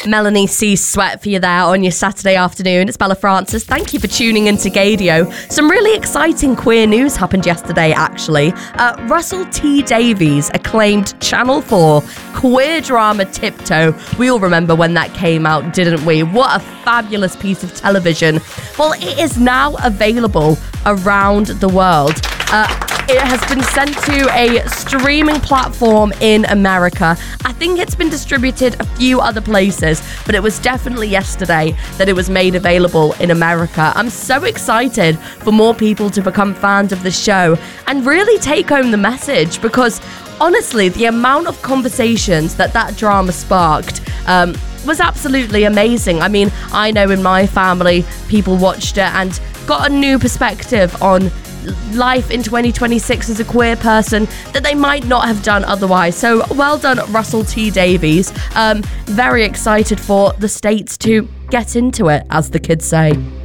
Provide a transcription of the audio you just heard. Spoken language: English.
Melanie C. Sweat for you there on your Saturday afternoon. It's Bella Francis. Thank you for tuning into Gaydio. Some really exciting queer news happened yesterday, actually. Russell T Davies acclaimed Channel 4 queer drama Tiptoe. We all remember when that came out, didn't we? What a fabulous piece of television. Well, it is now available around the world. It has been sent to a streaming platform in America. I think it's been distributed a few other places, but it was definitely yesterday that it was made available in America. I'm so excited for more people to become fans of the show and really take home the message, because honestly, the amount of conversations that drama sparked was absolutely amazing. I mean, I know in my family, people watched it and got a new perspective on life in 2026 as a queer person that they might not have done otherwise. So well done, Russell T Davies. Very excited for the States to get into it, as the kids say.